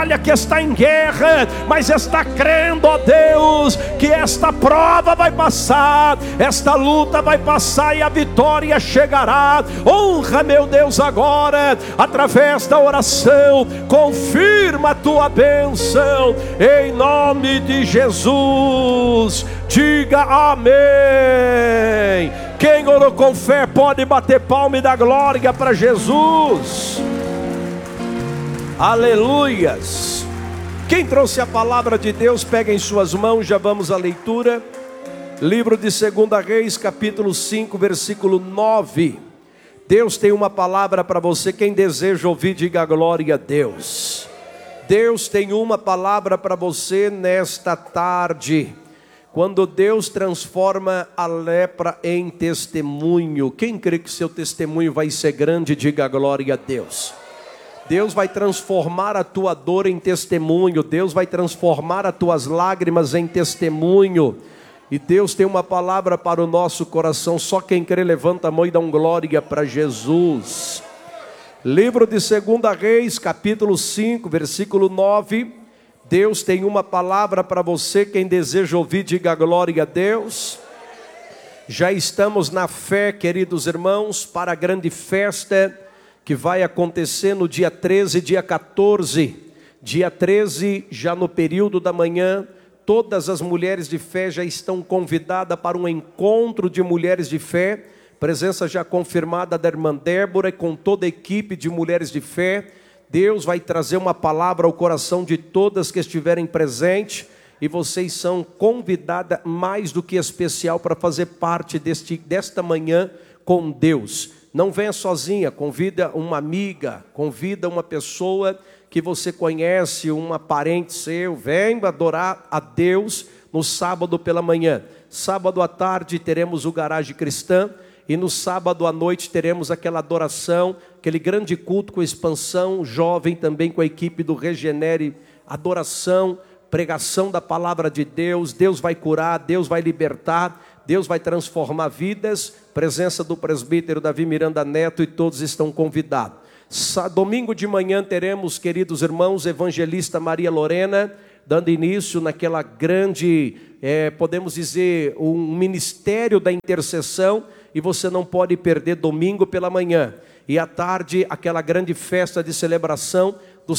olha que está em guerra, mas está crendo, ó Deus, que esta prova vai passar, esta luta vai passar e a vitória chegará. Honra, meu Deus, agora, através da oração, confirma a tua bênção, em nome de Jesus. Diga amém. Quem orou com fé pode bater palma e dar glória para Jesus. Aleluias. Quem trouxe a palavra de Deus, pega em suas mãos, já vamos à leitura. Livro de 2 Reis, capítulo 5, versículo 9. Deus tem uma palavra para você. Quem deseja ouvir, diga glória a Deus. Deus tem uma palavra para você nesta tarde. Quando Deus transforma a lepra em testemunho, quem crê que seu testemunho vai ser grande, diga glória a Deus. Deus vai transformar a tua dor em testemunho, Deus vai transformar as tuas lágrimas em testemunho. E Deus tem uma palavra para o nosso coração. Só quem crê levanta a mão e dá glória para Jesus. Livro de 2 Reis, capítulo 5, versículo 9. Deus tem uma palavra para você. Quem deseja ouvir, diga glória a Deus. Já estamos na fé, queridos irmãos, para a grande festa que vai acontecer no dia 13 e dia 14. Dia 13, já no período da manhã, todas as mulheres de fé já estão convidadas para um encontro de mulheres de fé. Presença já confirmada da irmã Débora e com toda a equipe de mulheres de fé. Deus vai trazer uma palavra ao coração de todas que estiverem presentes. E vocês são convidadas mais do que especial para fazer parte desta manhã com Deus. Não venha sozinha, convida uma amiga, convida uma pessoa que você conhece, uma parente seu. Venha adorar a Deus no sábado pela manhã. Sábado à tarde teremos o Garagem Cristã. E no sábado à noite teremos aquela adoração, aquele grande culto com expansão, jovem também com a equipe do Regenere, adoração, pregação da palavra de Deus. Deus vai curar, Deus vai libertar, Deus vai transformar vidas. Presença do presbítero Davi Miranda Neto e todos estão convidados. Domingo de manhã teremos, queridos irmãos, evangelista Maria Lorena, dando início naquela grande, podemos dizer, um ministério da intercessão. E você não pode perder domingo pela manhã. E à tarde, aquela grande festa de celebração dos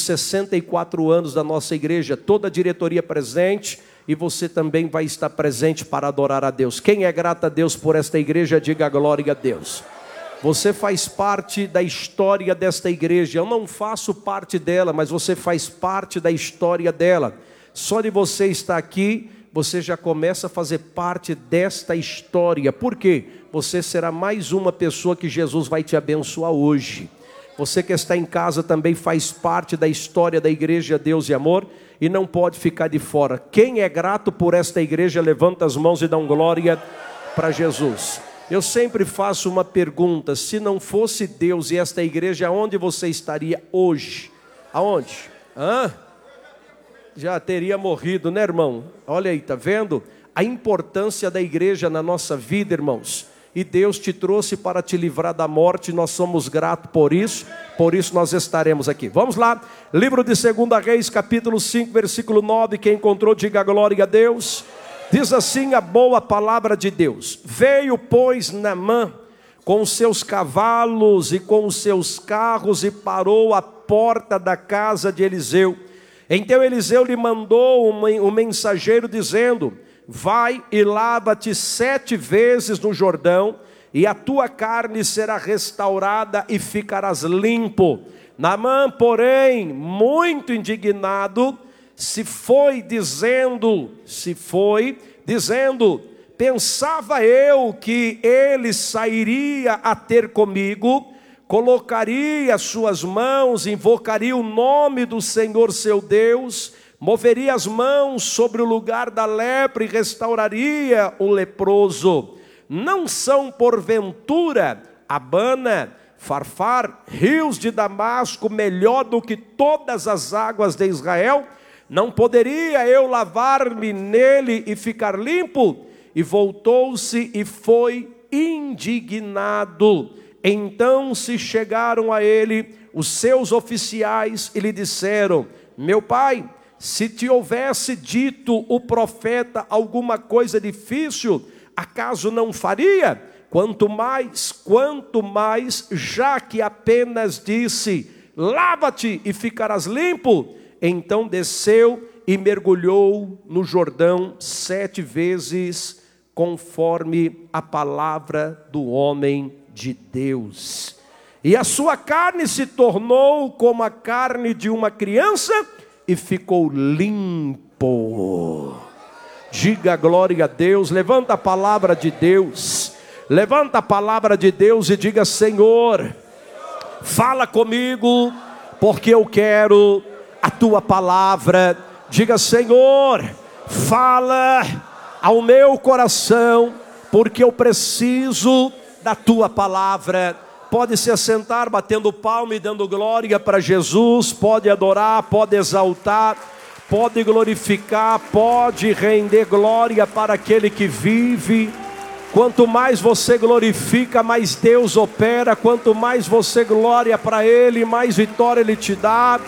64 anos da nossa igreja. Toda a diretoria presente e você também vai estar presente para adorar a Deus. Quem é grato a Deus por esta igreja, diga glória a Deus. Você faz parte da história desta igreja. Eu não faço parte dela, mas você faz parte da história dela. Só de você estar aqui, você já começa a fazer parte desta história. Por quê? Você será mais uma pessoa que Jesus vai te abençoar hoje. Você que está em casa também faz parte da história da igreja Deus e Amor e não pode ficar de fora. Quem é grato por esta igreja, levanta as mãos e dá glória para Jesus. Eu sempre faço uma pergunta: se não fosse Deus e esta igreja, aonde você estaria hoje? Aonde? Já teria morrido, né, irmão? Olha aí, tá vendo? A importância da igreja na nossa vida, irmãos. E Deus te trouxe para te livrar da morte, nós somos gratos por isso nós estaremos aqui. Vamos lá, livro de 2 Reis, capítulo 5, versículo 9, quem encontrou, diga glória a Deus. Diz assim a boa palavra de Deus: veio, pois, Naamã com os seus cavalos e com os seus carros e parou à porta da casa de Eliseu. Então Eliseu lhe mandou um mensageiro dizendo: vai e lava-te 7 vezes no Jordão, e a tua carne será restaurada e ficarás limpo. Naamã, porém, muito indignado, se foi dizendo, pensava eu que ele sairia a ter comigo, colocaria as suas mãos, invocaria o nome do Senhor seu Deus, moveria as mãos sobre o lugar da lepra e restauraria o leproso. Não são porventura Abana, Farfar, rios de Damasco, melhor do que todas as águas de Israel? Não poderia eu lavar-me nele e ficar limpo? E voltou-se e foi indignado. Então se chegaram a ele os seus oficiais e lhe disseram: meu pai, se te houvesse dito o profeta alguma coisa difícil, acaso não faria? Quanto mais, já que apenas disse, lava-te e ficarás limpo. Então desceu e mergulhou no Jordão 7 vezes, conforme a palavra do homem de Deus. E a sua carne se tornou como a carne de uma criança e ficou limpo. Diga glória a Deus, levanta a palavra de Deus. Levanta a palavra de Deus e diga: Senhor, fala comigo, porque eu quero a tua palavra. Diga: Senhor, fala ao meu coração, porque eu preciso da tua palavra. Pode se assentar, batendo palma e dando glória para Jesus. Pode adorar, pode exaltar, pode glorificar, pode render glória para aquele que vive. Quanto mais você glorifica, mais Deus opera. Quanto mais você glória para Ele, mais vitória Ele te dá.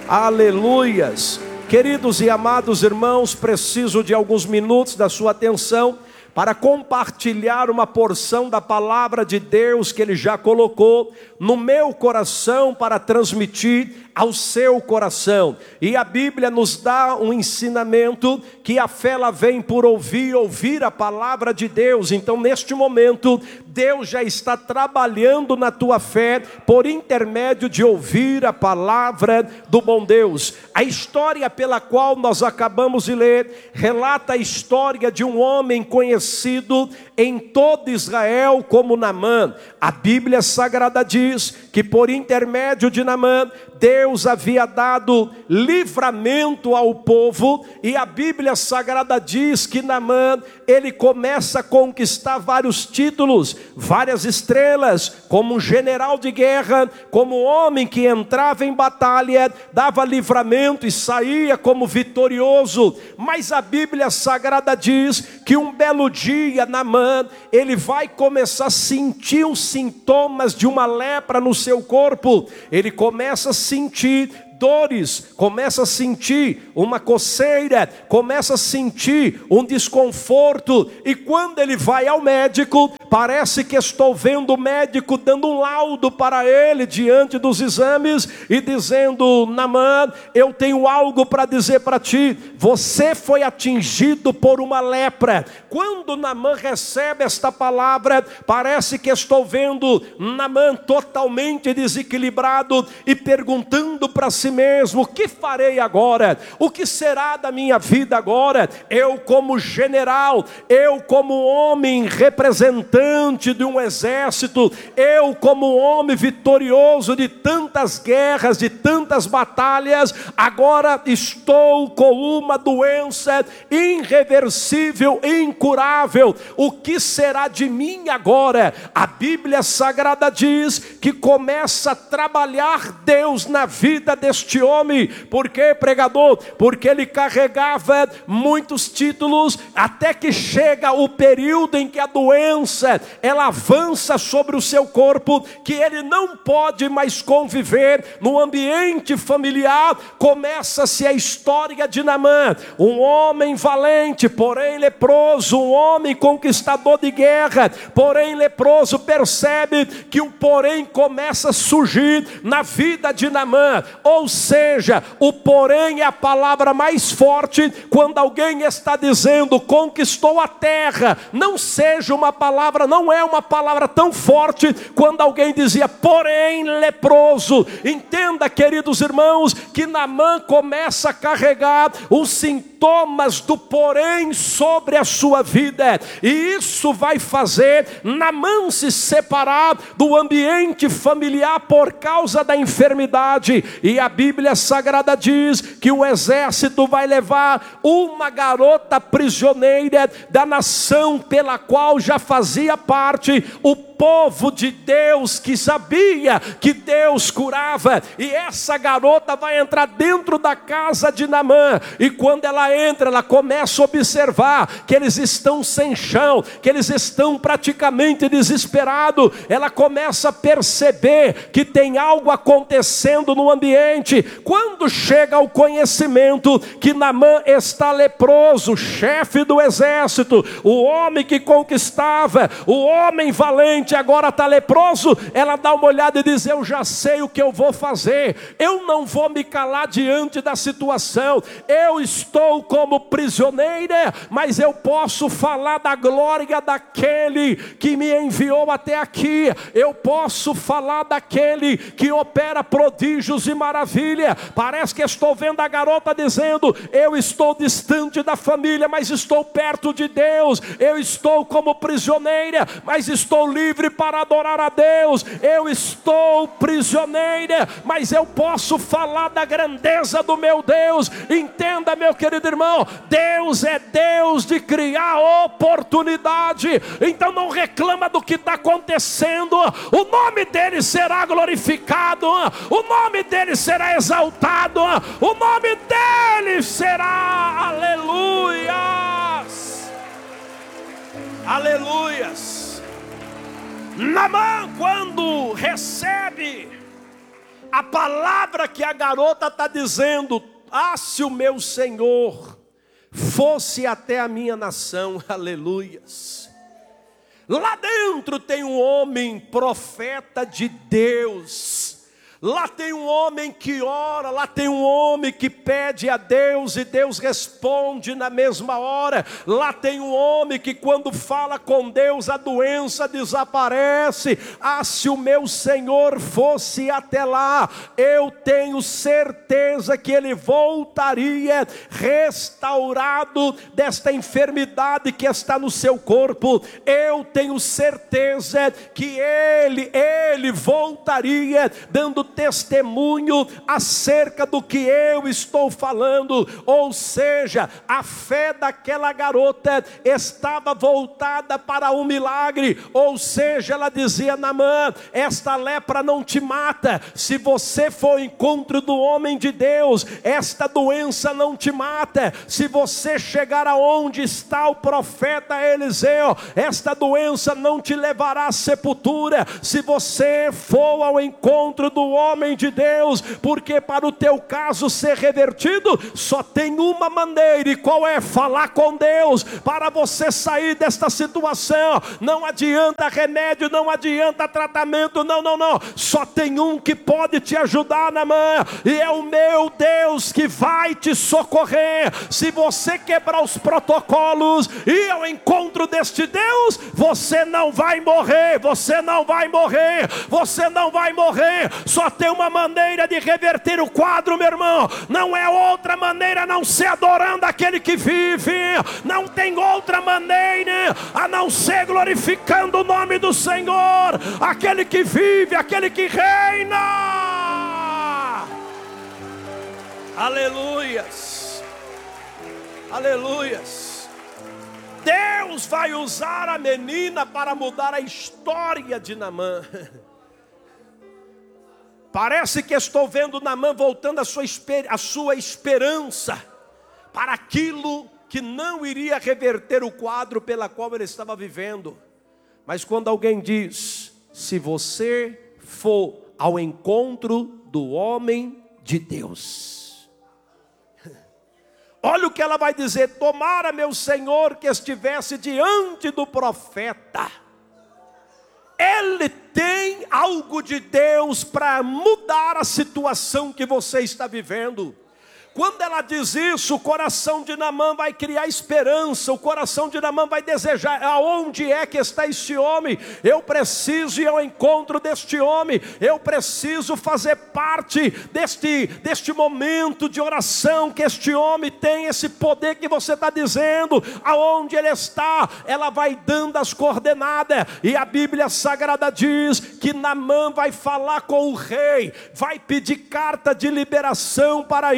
Aleluias. Queridos e amados irmãos, preciso de alguns minutos da sua atenção para compartilhar uma porção da palavra de Deus que Ele já colocou no meu coração para transmitir ao seu coração. E a Bíblia nos dá um ensinamento que a fé ela vem por ouvir a palavra de Deus. Então neste momento Deus já está trabalhando na tua fé por intermédio de ouvir a palavra do bom Deus. A história pela qual nós acabamos de ler relata a história de um homem conhecido em todo Israel como Naamã. A Bíblia Sagrada diz que por intermédio de Naamã, Deus havia dado livramento ao povo, e a Bíblia Sagrada diz que Naamã, ele começa a conquistar vários títulos, várias estrelas, como um general de guerra, como um homem que entrava em batalha, dava livramento e saía como vitorioso. Mas a Bíblia Sagrada diz que um belo dia Naamã, ele vai começar a sentir os sintomas de uma lepra no seu corpo. Ele começa a sentir dores, começa a sentir uma coceira, começa a sentir um desconforto, e quando ele vai ao médico, parece que estou vendo o médico dando um laudo para ele diante dos exames e dizendo: Naamã, eu tenho algo para dizer para ti, você foi atingido por uma lepra. Quando Naamã recebe esta palavra, parece que estou vendo Naamã totalmente desequilibrado e perguntando para si mesmo: o que farei agora? O que será da minha vida agora? Eu como general, eu como homem representante de um exército, eu como homem vitorioso de tantas guerras, de tantas batalhas, agora estou com uma doença irreversível, incurável. O que será de mim agora? A Bíblia Sagrada diz que começa a trabalhar Deus na vida deste homem. Por quê, pregador? Porque ele carregava muitos títulos, até que chega o período em que a doença ela avança sobre o seu corpo, que ele não pode mais conviver no ambiente familiar. Começa-se a história de Naamã, um homem valente, porém leproso, um homem conquistador de guerra, porém leproso. Percebe que o porém começa a surgir na vida de Naamã. Ou seja, o porém é a palavra mais forte quando alguém está dizendo conquistou a terra. Não seja uma palavra, não é uma palavra tão forte quando alguém dizia porém leproso. Entenda, queridos irmãos, que Naamã começa a carregar os sintomas do porém sobre a sua vida, e isso vai fazer Naamã se separar do ambiente familiar por causa da enfermidade. E a Bíblia Sagrada diz que o exército vai levar uma garota prisioneira da nação pela qual já fazia parte o povo de Deus, que sabia que Deus curava. E essa garota vai entrar dentro da casa de Naamã, e quando ela entra, ela começa a observar que eles estão sem chão, que eles estão praticamente desesperados. Ela começa a perceber que tem algo acontecendo no ambiente. gente, quando chega ao conhecimento que Naamã está leproso, chefe do exército, o homem que conquistava, o homem valente, agora está leproso, ela dá uma olhada e diz: eu já sei o que eu vou fazer, eu não vou me calar diante da situação, eu estou como prisioneira, mas eu posso falar da glória daquele que me enviou até aqui, eu posso falar daquele que opera prodígios e maravilha. Parece que estou vendo a garota dizendo: eu estou distante da família, mas estou perto de Deus, eu estou como prisioneira, mas estou livre para adorar a Deus, eu estou prisioneira, mas eu posso falar da grandeza do meu Deus. Entenda, meu querido irmão, Deus é Deus de criar oportunidade, então não reclama do que está acontecendo, o nome dele será glorificado, o nome dele será exaltado, o nome dele será, aleluias, aleluias. Naamã, quando recebe a palavra que a garota está dizendo: ah, se o meu Senhor fosse até a minha nação, aleluias. Lá dentro tem um homem profeta de Deus. Lá tem um homem que ora, lá tem um homem que pede a Deus e Deus responde na mesma hora. Lá tem um homem que quando fala com Deus a doença desaparece. Ah, se o meu Senhor fosse até lá, eu tenho certeza que ele voltaria restaurado desta enfermidade que está no seu corpo. Eu tenho certeza que ele voltaria dando testemunho acerca do que eu estou falando. Ou seja, a fé daquela garota estava voltada para um milagre. Ou seja, ela dizia: Naamã, esta lepra não te mata, se você for ao encontro do homem de Deus, esta doença não te mata, se você chegar aonde está o profeta Eliseu, esta doença não te levará à sepultura, se você for ao encontro do homem de Deus, porque para o teu caso ser revertido, só tem uma maneira, e qual é? Falar com Deus, para você sair desta situação. Não adianta remédio, não adianta tratamento, não, só tem um que pode te ajudar, Naamã, e é o meu Deus que vai te socorrer. Se você quebrar os protocolos e ir ao encontro deste Deus, você não vai morrer, você não vai morrer, você não vai morrer. Só tem uma maneira de reverter o quadro, meu irmão, não é outra maneira a não ser adorando aquele que vive, não tem outra maneira a não ser glorificando o nome do Senhor, aquele que vive, aquele que reina. Aleluias, aleluias. Deus vai usar a menina para mudar a história de Naamã. Parece que estou vendo Naamã voltando a sua esperança para aquilo que não iria reverter o quadro pela qual ele estava vivendo. Mas quando alguém diz: se você for ao encontro do homem de Deus, olha o que ela vai dizer: tomara, meu Senhor, que estivesse diante do profeta. Ele tem algo de Deus para mudar a situação que você está vivendo. Quando ela diz isso, o coração de Naamã vai criar esperança, o coração de Naamã vai desejar: aonde é que está este homem? Eu preciso ir ao encontro deste homem, eu preciso fazer parte deste momento de oração, que este homem tem esse poder que você está dizendo. Aonde ele está, ela vai dando as coordenadas, e a Bíblia Sagrada diz que Naamã vai falar com o rei, vai pedir carta de liberação para ir.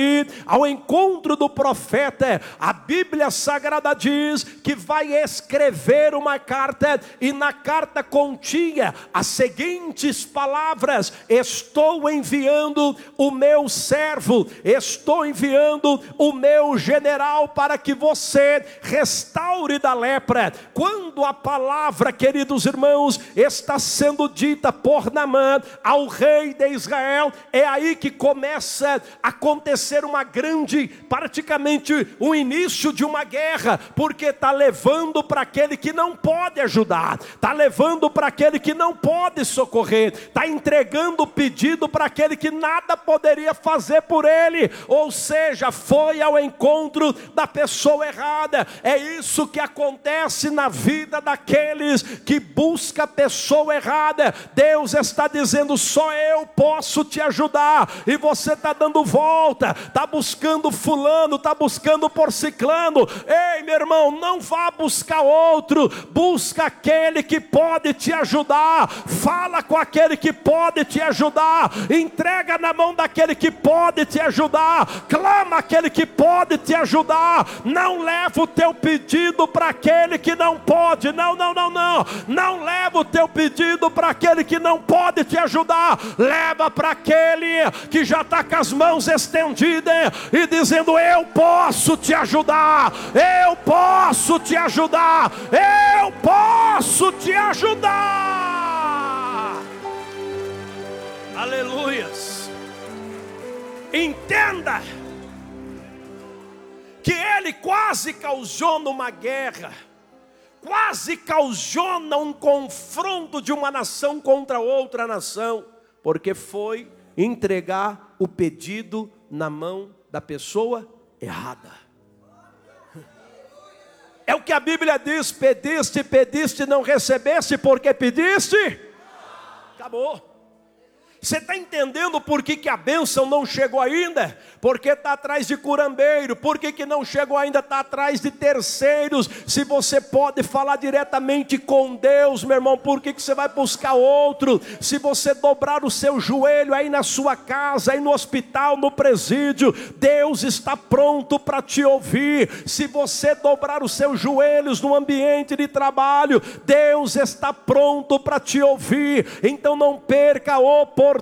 ao encontro do profeta. A Bíblia Sagrada diz que vai escrever uma carta, e na carta continha as seguintes palavras: estou enviando o meu servo, estou enviando o meu general para que você restaure da lepra. Quando a palavra, queridos irmãos, está sendo dita por Naamã ao rei de Israel, é aí que começa a acontecer uma grande, praticamente o início de uma guerra, porque está levando para aquele que não pode ajudar, está levando para aquele que não pode socorrer, está entregando o pedido para aquele que nada poderia fazer por ele, ou seja, foi ao encontro da pessoa errada. É isso que acontece na vida daqueles que buscam a pessoa errada. Deus está dizendo: só eu posso te ajudar, e você está dando volta, está buscando fulano, está buscando por ciclano. Ei, meu irmão, não vá buscar outro, busca aquele que pode te ajudar, fala com aquele que pode te ajudar, entrega na mão daquele que pode te ajudar, clama aquele que pode te ajudar. Não leva o teu pedido para aquele que não pode, não leva o teu pedido para aquele que não pode te ajudar, leva para aquele que já está com as mãos estendidas e dizendo: eu posso te ajudar, eu posso te ajudar, eu posso te ajudar. Aleluias. Entenda que ele quase causou numa guerra, quase causou um confronto de uma nação contra outra nação, porque foi entregar o pedido na mão da pessoa errada. É o que a Bíblia diz: pediste, pediste, não recebeste, porque pediste. Acabou. Você está entendendo por que a bênção não chegou ainda? Porque está atrás de curandeiro. Por que não chegou ainda? Está atrás de terceiros. Se você pode falar diretamente com Deus, meu irmão, por que você vai buscar outro? Se você dobrar o seu joelho aí na sua casa, aí no hospital, no presídio, Deus está pronto para te ouvir. Se você dobrar os seus joelhos no ambiente de trabalho, Deus está pronto para te ouvir. Então não perca a oportunidade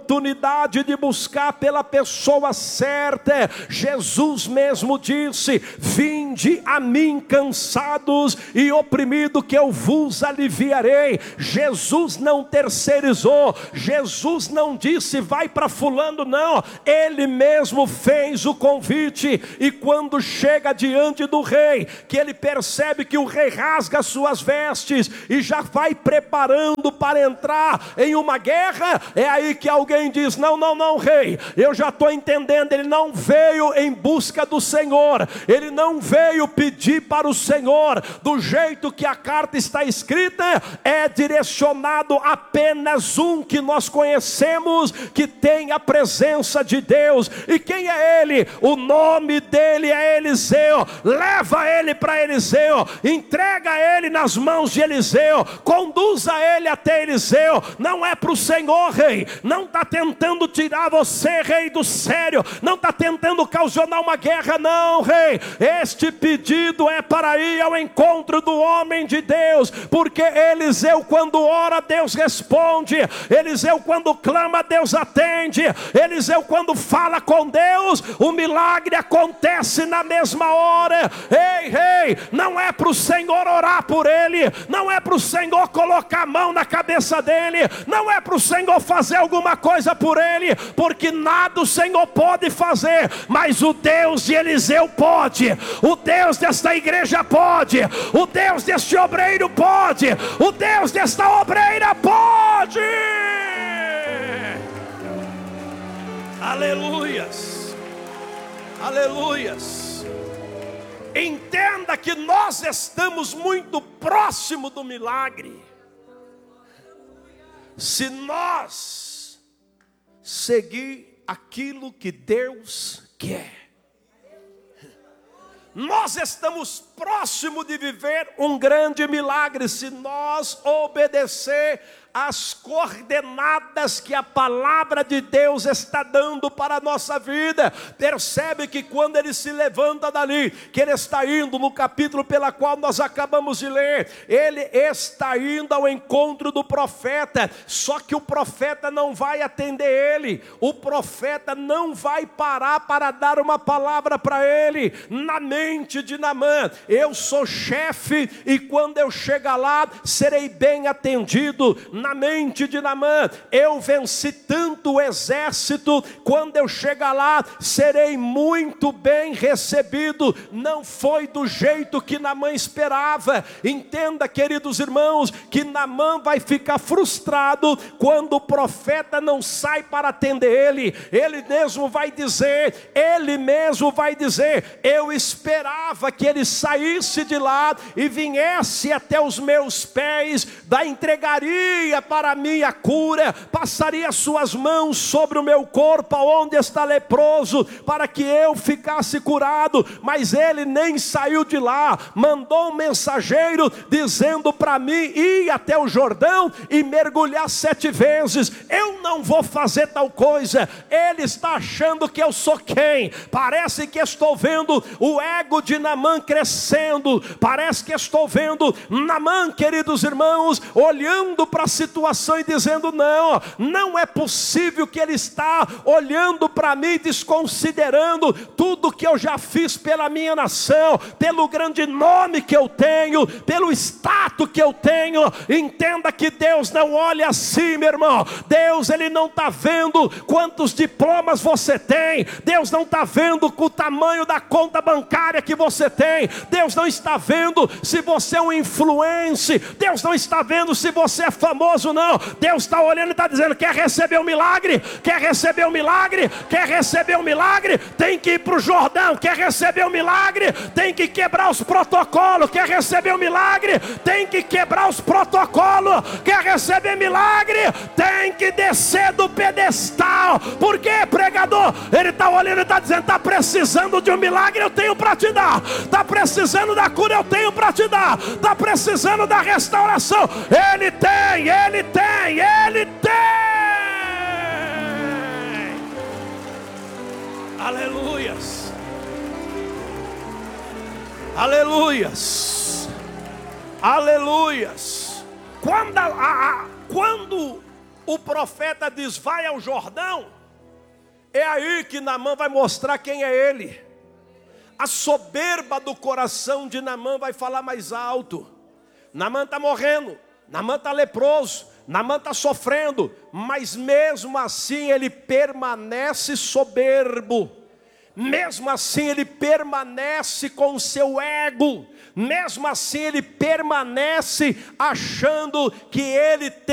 de buscar pela pessoa certa. Jesus mesmo disse: vinde a mim cansados e oprimidos, que eu vos aliviarei. Jesus não terceirizou, Jesus não disse vai para fulano, não. Ele mesmo fez o convite. E quando chega diante do rei, que ele percebe que o rei rasga suas vestes e já vai preparando para entrar em uma guerra, é aí que alguém diz: não, rei, eu já estou entendendo. Ele não veio em busca do Senhor, ele não veio pedir para o Senhor. Do jeito que a carta está escrita, é direcionado apenas um que nós conhecemos, que tem a presença de Deus. E quem é ele? O nome dele é Eliseu. Leva ele para Eliseu, entrega ele nas mãos de Eliseu, conduza ele até Eliseu. Não é para o Senhor, rei, não está tentando tirar você, rei, do sério, não está tentando causar uma guerra, não, rei. Este pedido é para ir ao encontro do homem de Deus, porque Eliseu, quando ora, Deus responde. Eliseu, quando clama, Deus atende. Eliseu, quando fala com Deus, o milagre acontece na mesma hora. Ei, rei, não é para o Senhor orar por ele, não é para o Senhor colocar a mão na cabeça dele, não é para o Senhor fazer alguma coisa por ele, porque nada o Senhor pode fazer, mas o Deus de Eliseu pode, o Deus desta igreja pode, o Deus deste obreiro pode, o Deus desta obreira pode. Aleluias, aleluias. Entenda que nós estamos muito próximo do milagre, se nós seguir aquilo que Deus quer. Nós estamos próximos de viver um grande milagre se nós obedecer as coordenadas que a palavra de Deus está dando para a nossa vida. Percebe que quando ele se levanta dali, que ele está indo no capítulo pela qual nós acabamos de ler, ele está indo ao encontro do profeta, só que o profeta não vai atender ele, o profeta não vai parar para dar uma palavra para ele. Na mente de Naamã: eu sou chefe e quando eu chegar lá serei bem atendido. Na mente de Naamã: eu venci tanto o exército, quando eu chegar lá serei muito bem recebido. Não foi do jeito que Naamã esperava. Entenda, queridos irmãos, que Naamã vai ficar frustrado quando o profeta não sai para atender ele. Ele mesmo vai dizer, eu esperava que ele saísse de lá e viesse até os meus pés, da entregaria para mim a cura, passaria suas mãos sobre o meu corpo onde está leproso, para que eu ficasse curado. Mas ele nem saiu de lá. Mandou um mensageiro dizendo para mim ir até o Jordão e mergulhar 7 vezes. Eu não vou fazer tal coisa. Ele está achando que eu sou quem? Parece que estou vendo o ego de Naamã crescendo. Parece que estou vendo Naamã, queridos irmãos, olhando para a situação e dizendo: não é possível que ele está olhando para mim, desconsiderando tudo que eu já fiz pela minha nação, pelo grande nome que eu tenho, pelo status que eu tenho. Entenda que Deus não olha assim, meu irmão. Deus, ele não está vendo quantos diplomas você tem. Deus não está vendo com o tamanho da conta bancária que você tem. Deus não está vendo se você é um influencer. Deus não está vendo se você é famoso, não. Deus está olhando e está dizendo: quer receber um milagre? Quer receber um milagre? Quer receber um milagre? Tem que ir para o Jordão. Quer receber um milagre? Tem que quebrar os protocolos. Quer receber um milagre? Tem que quebrar os protocolos. Quer receber milagre? Tem que descer do pedestal. Por quê, pregador? Ele está olhando e está dizendo: está precisando de um milagre? Eu tenho para te dar. Está precisando da cura? Eu tenho para te dar. Está precisando da restauração? Ele tem, ele tem, ele tem. Aleluias. Aleluias. Aleluias. Quando o profeta diz: vai ao Jordão, é aí que Naamã vai mostrar quem é ele. A soberba do coração de Naamã vai falar mais alto. Naamã está morrendo, Naamã está leproso, Naamã está sofrendo, mas mesmo assim ele permanece soberbo. Mesmo assim ele permanece com o seu ego. Mesmo assim ele permanece achando que ele tem